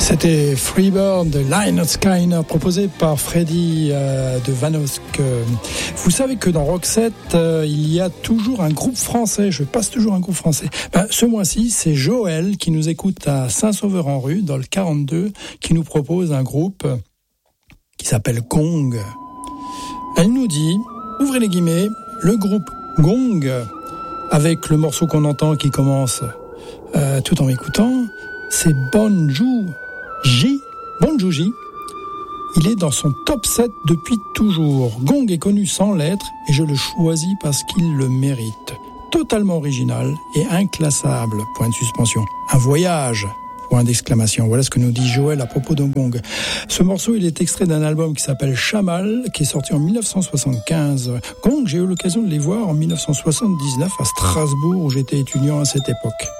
C'était Freebird de Lynyrd Skynyrd, proposé par Freddy de Van Osk. Vous savez que dans Roxette, il y a toujours un groupe français. Je passe toujours un groupe français. Ce mois-ci, c'est Joël qui nous écoute à Saint-Sauveur-en-Rue, dans le 42, qui nous propose un groupe qui s'appelle Gong. Elle nous dit, ouvrez les guillemets, le groupe Gong, avec le morceau qu'on entend qui commence tout en m'écoutant, c'est Bon Joon-ji. Il est dans son top 7 depuis toujours. Gong est connu sans lettres et je le choisis parce qu'il le mérite. Totalement original et inclassable. Point de suspension. Un voyage. Point d'exclamation. Voilà ce que nous dit Joël à propos de Gong. Ce morceau, il est extrait d'un album qui s'appelle Chamal, qui est sorti en 1975. Gong, j'ai eu l'occasion de les voir en 1979 à Strasbourg, où j'étais étudiant à cette époque.